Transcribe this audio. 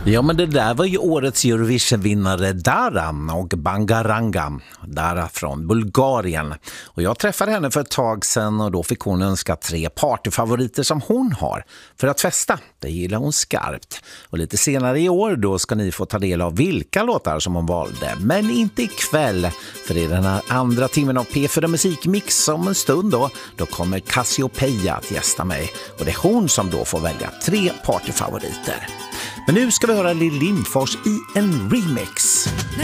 Ja, men det där var ju årets Eurovision-vinnare Dara och Bangaranga. Dara från Bulgarien. Och jag träffade henne för ett tag sedan och då fick hon önska 3 partyfavoriter som hon har för att festa. Det gillar hon skarpt. Och lite senare i år då ska ni få ta del av vilka låtar som hon valde. Men inte ikväll, för i den här andra timmen av P4 Musikmix om en stund då kommer Cassiopeia att gästa mig. Och det är hon som då får välja 3 partyfavoriter. Men nu ska vi höra Lill Lindfors i en remix. När